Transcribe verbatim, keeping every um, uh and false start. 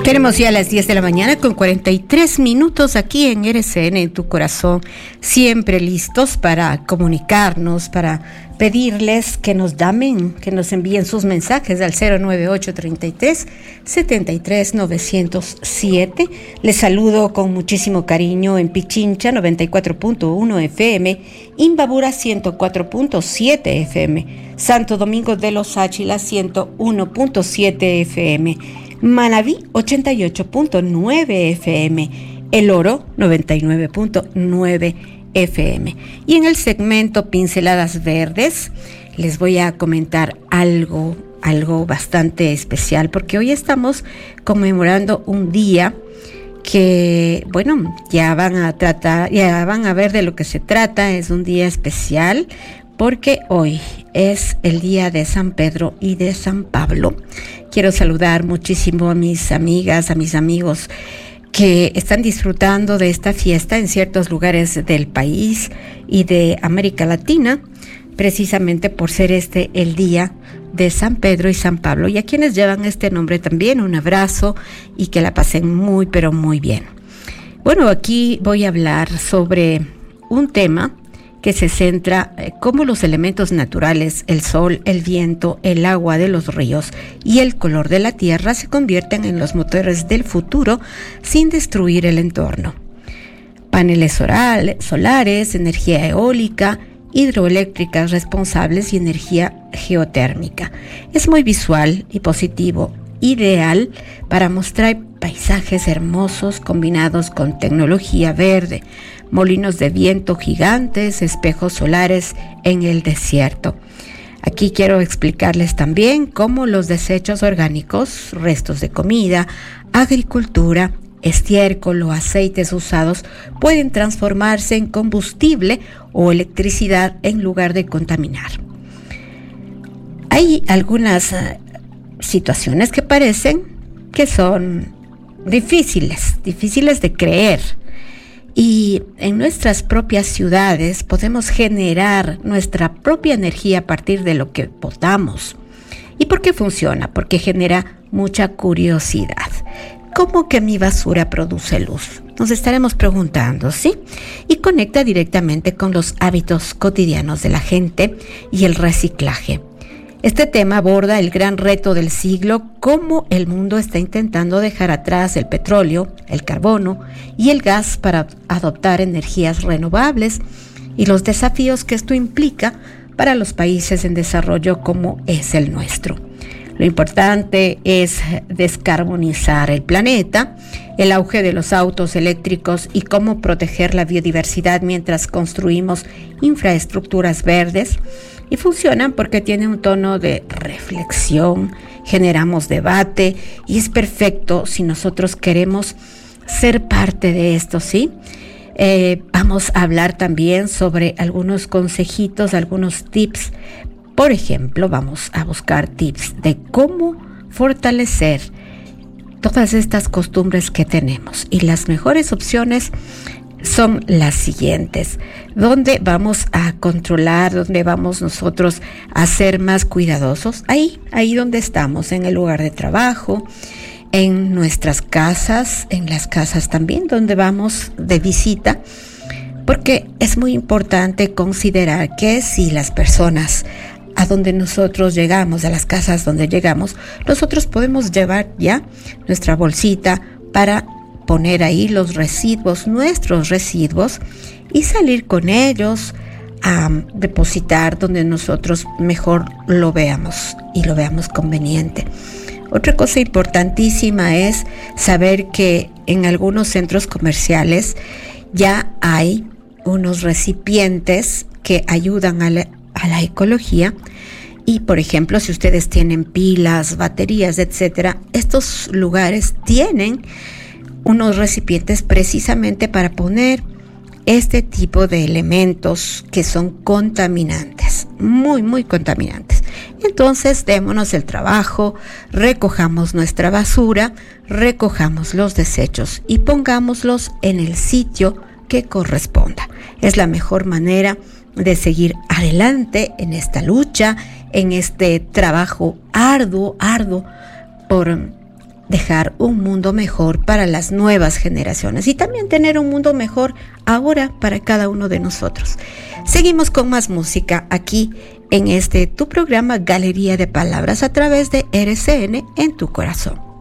Tenemos ya las diez de la mañana con cuarenta y tres minutos aquí en R C N, en tu corazón, siempre listos para comunicarnos, para pedirles que nos llamen, que nos envíen sus mensajes al cero nueve ocho treinta y tres setenta y tres novecientos siete. Les saludo con muchísimo cariño en Pichincha noventa y cuatro punto uno F M, Imbabura ciento cuatro punto siete F M, Santo Domingo de los Áchilas ciento uno punto siete F M, Manabí ochenta y ocho punto nueve F M, El Oro noventa y nueve punto nueve F M. Y en el segmento Pinceladas Verdes les voy a comentar algo, algo bastante especial, porque hoy estamos conmemorando un día que, bueno, ya van a tratar, ya van a ver de lo que se trata. Es un día especial porque hoy es el día de San Pedro y de San Pablo. Quiero saludar muchísimo a mis amigas, a mis amigos que están disfrutando de esta fiesta en ciertos lugares del país y de América Latina, precisamente por ser este el día de San Pedro y San Pablo. Y a quienes llevan este nombre también, un abrazo y que la pasen muy, pero muy bien. Bueno, aquí voy a hablar sobre un tema que se centra en cómo los elementos naturales, el sol, el viento, el agua de los ríos y el color de la tierra se convierten en los motores del futuro sin destruir el entorno. Paneles oral, solares, energía eólica, hidroeléctricas responsables y energía geotérmica. Es muy visual y positivo, ideal para mostrar paisajes hermosos combinados con tecnología verde, molinos de viento gigantes, espejos solares en el desierto. Aquí quiero explicarles también cómo los desechos orgánicos, restos de comida, agricultura, estiércol o aceites usados pueden transformarse en combustible o electricidad en lugar de contaminar. Hay algunas uh, situaciones que parecen que son difíciles, difíciles de creer. Y en nuestras propias ciudades podemos generar nuestra propia energía a partir de lo que botamos. ¿Y por qué funciona? Porque genera mucha curiosidad. ¿Cómo que mi basura produce luz? Nos estaremos preguntando, ¿sí? Y conecta directamente con los hábitos cotidianos de la gente y el reciclaje. Este tema aborda el gran reto del siglo, cómo el mundo está intentando dejar atrás el petróleo, el carbono y el gas para adoptar energías renovables y los desafíos que esto implica para los países en desarrollo como es el nuestro. Lo importante es descarbonizar el planeta, el auge de los autos eléctricos y cómo proteger la biodiversidad mientras construimos infraestructuras verdes. Y funcionan porque tiene un tono de reflexión, generamos debate y es perfecto si nosotros queremos ser parte de esto, ¿sí? Eh, vamos a hablar también sobre algunos consejitos, algunos tips. Por ejemplo, vamos a buscar tips de cómo fortalecer todas estas costumbres que tenemos. Y las mejores opciones son las siguientes, donde vamos a controlar, donde vamos nosotros a ser más cuidadosos, ahí, ahí donde estamos, en el lugar de trabajo, en nuestras casas, en las casas también donde vamos de visita, porque es muy importante considerar que si las personas a donde nosotros llegamos, a las casas donde llegamos, nosotros podemos llevar ya nuestra bolsita para poner ahí los residuos, nuestros residuos, y salir con ellos a depositar donde nosotros mejor lo veamos y lo veamos conveniente. Otra cosa importantísima es saber que en algunos centros comerciales ya hay unos recipientes que ayudan a la, a la ecología. Y, por ejemplo, si ustedes tienen pilas, baterías, etcétera, estos lugares tienen unos recipientes precisamente para poner este tipo de elementos que son contaminantes, muy, muy contaminantes. Entonces, démonos el trabajo, recojamos nuestra basura, recojamos los desechos y pongámoslos en el sitio que corresponda. Es la mejor manera de seguir adelante en esta lucha, en este trabajo arduo, arduo por dejar un mundo mejor para las nuevas generaciones y también tener un mundo mejor ahora para cada uno de nosotros. Seguimos con más música aquí en este tu programa Galería de Palabras a través de R C N en tu corazón.